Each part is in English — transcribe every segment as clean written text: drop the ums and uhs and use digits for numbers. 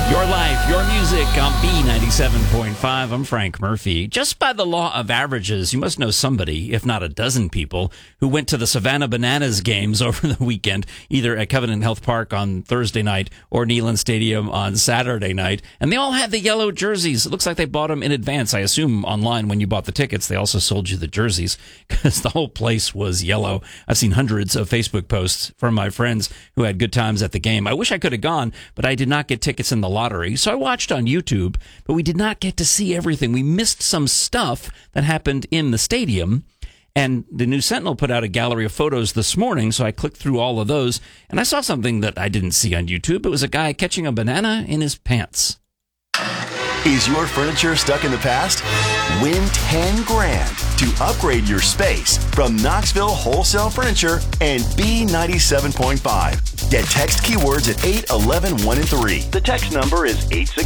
Your life, your music on B97.5. I'm Frank Murphy. Just by the law of averages, you must know somebody, if not a dozen people, who went to the Savannah Bananas games over the weekend, either at Covenant Health Park on Thursday night or Neyland Stadium on Saturday night. And they all had the yellow jerseys. It looks like they bought them in advance. I assume online when you bought the tickets, they also sold you the jerseys because the whole place was yellow. I've seen hundreds of Facebook posts from my friends who had good times at the game. I wish I could have gone, but I did not get tickets in the lottery. So I watched on YouTube, but we did not get to see everything. We missed some stuff that happened in the stadium. And the News Sentinel put out a gallery of photos this morning, so I clicked through all of those, and I saw something that I didn't see on YouTube. It was a guy catching a banana in his pants. Is your furniture stuck in the past? Win 10 grand to upgrade your space from Knoxville Wholesale Furniture and B97.5. Get text keywords at 811 1 and 3. The text number is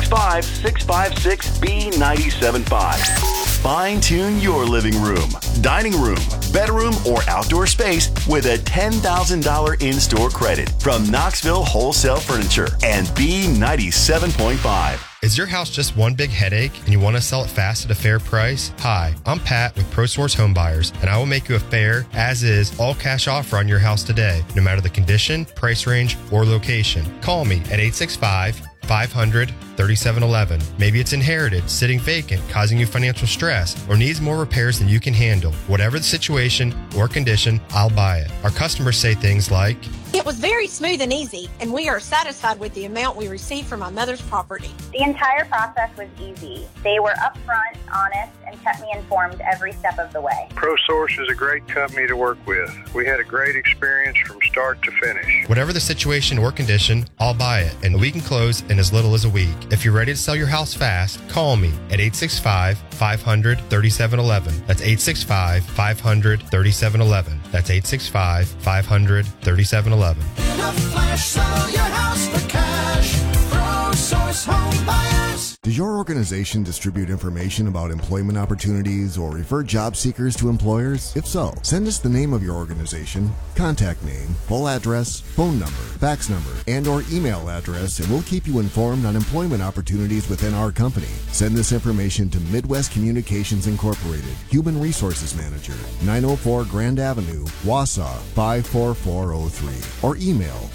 865-656-B975. Fine-tune your living room, dining room, bedroom, or outdoor space with a $10,000 in-store credit from Knoxville Wholesale Furniture and B97.5. Is your house just one big headache and you want to sell it fast at a fair price? Hi, I'm Pat with ProSource Home Buyers, and I will make you a fair, as-is, all-cash offer on your house today, no matter the condition, price range, or location. Call me at 865-500-3711. Maybe it's inherited, sitting vacant, causing you financial stress, or needs more repairs than you can handle. Whatever the situation or condition, I'll buy it. Our customers say things like, "It was very smooth and easy, and we are satisfied with the amount we received from my mother's property." The entire process was easy. They were upfront, honest, and kept me informed every step of the way. ProSource is a great company to work with. We had a great experience from start to finish. Whatever the situation or condition, I'll buy it, and we can close in as little as a week. If you're ready to sell your house fast, call me at 865-500-3711. That's 865-500-3711. That's 865-500-3711. In a flash, sell your house for cash. ProSource Home Buyers. Does your organization distribute information about employment opportunities or refer job seekers to employers? If so, send us the name of your organization, contact name, full address, phone number, fax number, and or email address, and we'll keep you informed on employment opportunities within our company. Send this information to Midwest Communications Incorporated, Human Resources Manager, 904 Grand Avenue, Wausau 54403, or email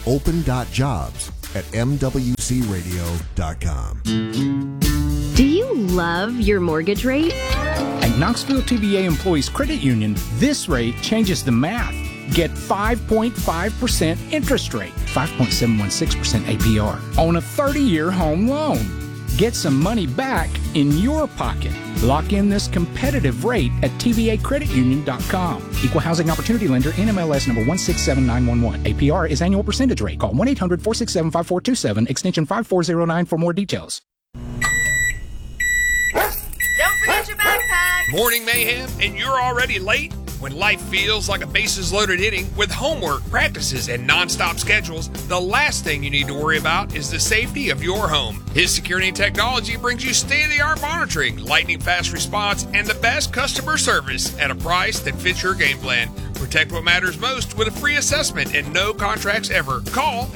open.jobs@mwcradio.com. Do you love your mortgage rate? At Knoxville TVA Employees Credit Union, this rate changes the math. Get 5.5% interest rate, 5.716% APR on a 30-year home loan. Get some money back in your pocket. Lock in this competitive rate at tvacreditunion.com. Equal Housing Opportunity Lender, NMLS number 167911. APR is annual percentage rate. Call 1-800-467-5427, extension 5409 for more details. Don't forget your backpack. Morning mayhem, and you're already late? When life feels like a bases-loaded inning with homework, practices, and non-stop schedules, the last thing you need to worry about is the safety of your home. His Security and Technology brings you state-of-the-art monitoring, lightning-fast response, and the best customer service at a price that fits your game plan. Protect what matters most with a free assessment and no contracts ever. Call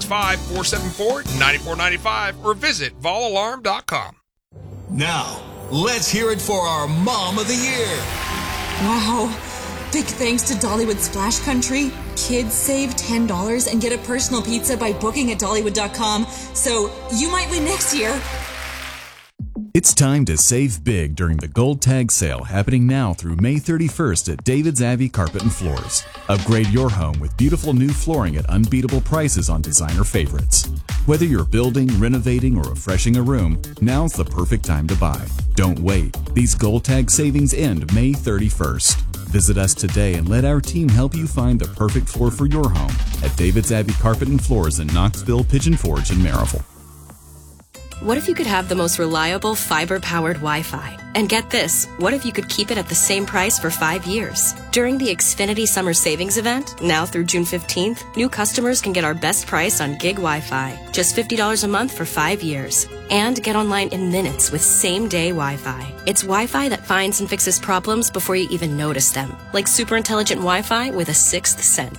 865-474-9495 or visit valalarm.com. Now, let's hear it for our Mom of the Year. Wow. Big thanks to Dollywood Splash Country. Kids save $10 and get a personal pizza by booking at Dollywood.com. So you might win next year. It's time to save big during the Gold Tag sale happening now through May 31st at David's Abbey Carpet and Floors. Upgrade your home with beautiful new flooring at unbeatable prices on designer favorites. Whether you're building, renovating, or refreshing a room, now's the perfect time to buy. Don't wait. These Gold Tag savings end May 31st. Visit us today and let our team help you find the perfect floor for your home at David's Abbey Carpet and Floors in Knoxville, Pigeon Forge, and Maryville. What if you could have the most reliable fiber-powered Wi-Fi? And get this, what if you could keep it at the same price for 5 years? During the Xfinity Summer Savings Event, now through June 15th, new customers can get our best price on gig Wi-Fi, just $50 a month for 5 years. And get online in minutes with same-day Wi-Fi. It's Wi-Fi that finds and fixes problems before you even notice them, like super intelligent Wi-Fi with a sixth sense.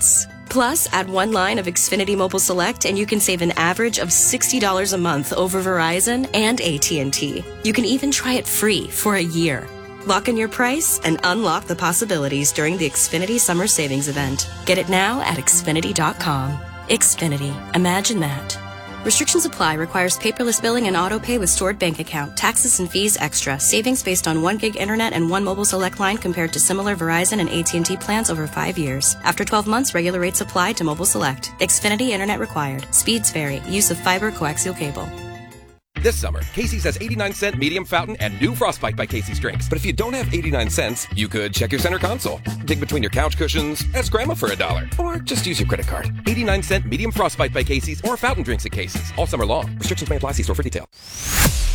Plus, add one line of Xfinity Mobile Select and you can save an average of $60 a month over Verizon and AT&T. You can even try it free for a year. Lock in your price and unlock the possibilities during the Xfinity Summer Savings Event. Get it now at Xfinity.com. Xfinity. Imagine that. Restrictions apply. Requires paperless billing and auto pay with stored bank account. Taxes and fees extra. Savings based on 1 gig internet and 1 mobile select line compared to similar Verizon and AT&T plans over 5 years. After 12 months, regular rates apply to mobile select. Xfinity internet required. Speeds vary. Use of fiber coaxial cable. This summer, Casey's has 89-cent medium fountain and new Frostbite by Casey's drinks. But if you don't have 89 cents, you could check your center console, dig between your couch cushions, ask Grandma for $1, or just use your credit card. 89-cent medium Frostbite by Casey's or fountain drinks at Casey's all summer long. Restrictions may apply. See store for details.